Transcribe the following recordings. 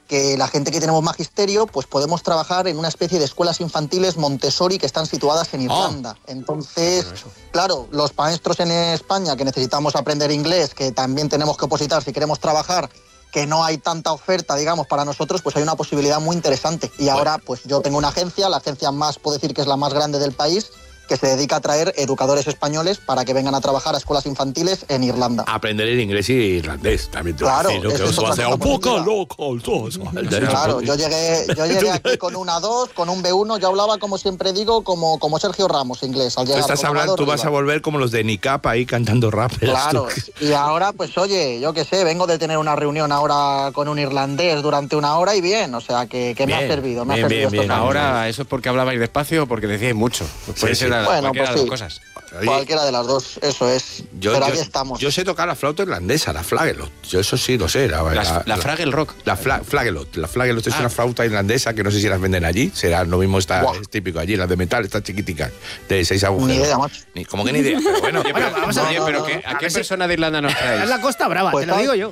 que la gente que tenemos magisterio, pues podemos trabajar en una especie de escuelas infantiles Montessori que están situadas en Irlanda. Entonces, claro, los maestros en España que necesitamos aprender inglés, que también tenemos que opositar si queremos trabajar, que no hay tanta oferta, digamos, para nosotros, pues hay una posibilidad muy interesante. Y ahora, pues yo tengo una agencia, la agencia más, puedo decir que es la más grande del país, que se dedica a traer educadores españoles para que vengan a trabajar a escuelas infantiles en Irlanda. Aprender el inglés y irlandés, también te claro, decir, que eso va a ser un poco loco. Claro, yo llegué aquí con un A2, con un B1, yo hablaba, como siempre digo, como Sergio Ramos, inglés. Al llegar, tú vas a volver como los de Nicap ahí cantando rap. Claro, y ahora, pues oye, yo qué sé, vengo de tener una reunión ahora con un irlandés durante una hora y bien, o sea, que bien, me ha servido. Bien. Ahora, ¿eso es porque hablabais despacio o porque decíais mucho? Puede ser bueno, cualquiera pues de las cosas. Cualquiera de las dos, eso es. Pero aquí estamos. Yo sé tocar la flauta irlandesa, la flagelot. Yo eso sí lo sé. La Fraggle Rock. La flagelot. La flagelot es una flauta irlandesa que no sé si las venden allí. Será lo mismo, es típico allí. Las de metal, estas chiquiticas, de 6 agujeros. Ni idea, macho. Como que ni idea. Pero bueno, vamos a ver. ¿A qué persona de Irlanda nos traes? Es la Costa Brava, pues te lo digo yo.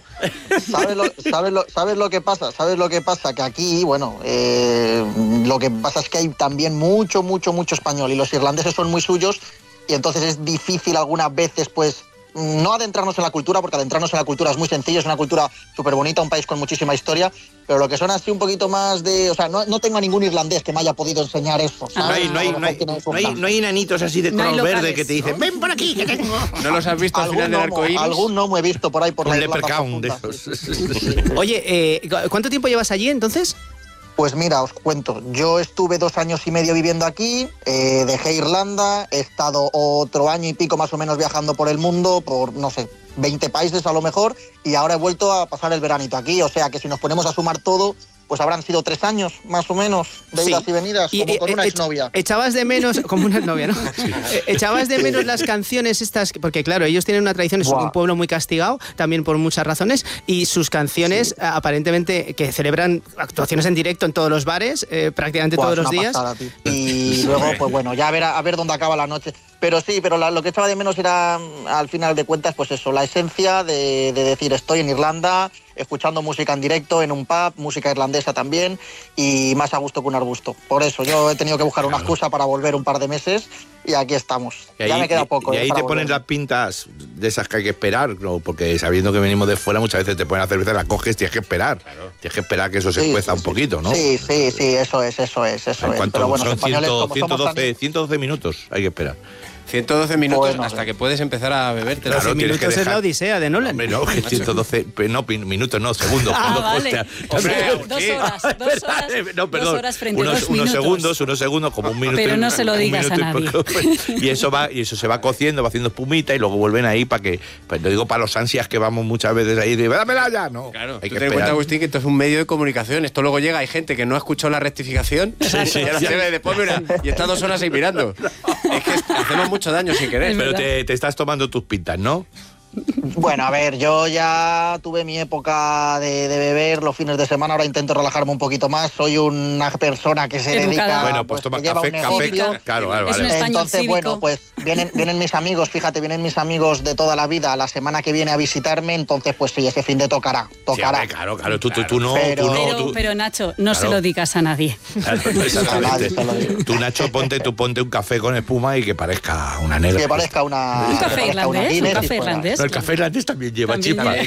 ¿Sabes lo que pasa? ¿Sabes lo que pasa? Que aquí, bueno, lo que pasa es que hay también mucho español y los irlandeses son muy suyos y entonces es difícil algunas veces, pues, no adentrarnos en la cultura, porque adentrarnos en la cultura es muy sencillo, es una cultura súper bonita, un país con muchísima historia, pero lo que son así un poquito más de... O sea, no tengo a ningún irlandés que me haya podido enseñar eso. No hay enanitos así de color verde que te dicen, ven por aquí, que tengo... ¿No los has visto al final del arcoíris? Algún no me he visto por ahí por la Leprechaun de esos. Oye, ¿cuánto tiempo llevas allí entonces? Pues mira, os cuento, yo estuve 2 años y medio viviendo aquí, dejé Irlanda, he estado otro año y pico más o menos viajando por el mundo, por, no sé, 20 países a lo mejor, y ahora he vuelto a pasar el veranito aquí, o sea que si nos ponemos a sumar todo, pues habrán sido 3 años, más o menos, de idas y venidas, como con una exnovia. Echabas de menos, como una exnovia, ¿no? Sí. Echabas de menos las canciones estas, porque claro, ellos tienen una tradición, es un pueblo muy castigado, también por muchas razones, y sus canciones, aparentemente, que celebran actuaciones en directo en todos los bares, prácticamente todos los días. Pasada, y luego, pues bueno, ya a ver dónde acaba la noche. Pero sí, pero lo que echaba de menos era, al final de cuentas, pues eso, la esencia de decir, estoy en Irlanda, escuchando música en directo, en un pub, música irlandesa también, y más a gusto que un arbusto. Por eso, yo he tenido que buscar una excusa para volver un par de meses, y aquí estamos. Y ya me queda poco. Y ahí te ponen las pintas de esas que hay que esperar, ¿no? Porque sabiendo que venimos de fuera, muchas veces te ponen la cerveza, la coges, tienes que esperar. Claro. Tienes que esperar que eso se cueza un poquito, ¿no? Sí, eso es. Pero bueno, son 112 minutos, hay que esperar. 112 minutos hasta que puedes empezar a beberte. Claro, minutos es la Odisea de Nolan. Hombre, no, que 112, minutos, no, segundos. Vale. Hombre, 2 horas. No, perdón. 2 horas frente a 2 minutos. unos segundos, como un minuto. Pero no se lo digas a nadie. Y eso se va cociendo, va haciendo espumita y luego vuelven ahí para que, pues lo digo para los ansias que vamos muchas veces ahí, de dámela ya, no. Claro, hay que ten en cuenta, Agustín, que esto es un medio de comunicación. Esto luego llega, hay gente que no ha escuchado la rectificación y después mira, y está 2 horas ahí mirando. Es que hacemos mucho daño sin querer. Pero te estás tomando tus pintas, ¿no? Bueno, a ver, yo ya tuve mi época de beber los fines de semana, ahora intento relajarme un poquito más, soy una persona que se dedica... Bueno, pues toma café, claro, vale. Entonces, bueno, pues vienen mis amigos, fíjate, vienen mis amigos de toda la vida la semana que viene a visitarme, entonces pues sí, ese fin de tocará. Sí, claro, tú no... Pero Nacho, no se lo digas a nadie. Claro, exactamente. Tú, Nacho, ponte un café con espuma y que parezca una negra. Que parezca un café irlandés. El café irlandés también lleva chispa.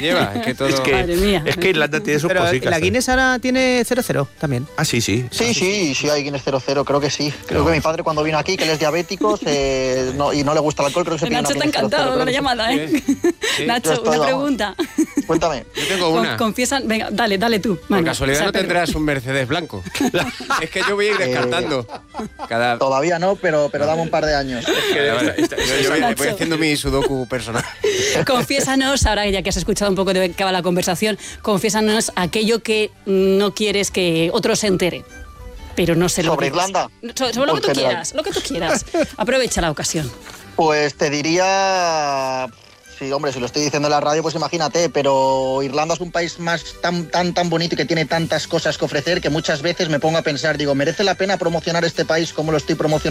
Es que Irlanda tiene sus cositas. Pero la Guinness ahora tiene 0,0 también. Ah, sí. Sí, hay Guinness 0,0 creo que sí. Creo que mi padre cuando vino aquí, que él es diabético y no le gusta el alcohol, creo que se pide Nacho, te ha encantado con la llamada, ¿eh? Sí. Nacho, una pregunta. Cuéntame. Yo tengo una. Confiesan, venga, dale tú. Por casualidad no tendrás un Mercedes blanco. Es que yo voy a ir descartando. Todavía no, pero dame un par de años. Yo voy haciendo mi sudoku personal. Confiésanos, ahora ya que has escuchado un poco de qué va la conversación, confiésanos aquello que no quieres que otro se entere. Pero no se lo ¿Sobre digas. Irlanda? Sobre lo que tú quieras. Aprovecha la ocasión. Pues te diría... Sí, hombre, si lo estoy diciendo en la radio, pues imagínate, pero Irlanda es un país tan bonito y que tiene tantas cosas que ofrecer que muchas veces me pongo a pensar, digo, ¿merece la pena promocionar este país como lo estoy promocionando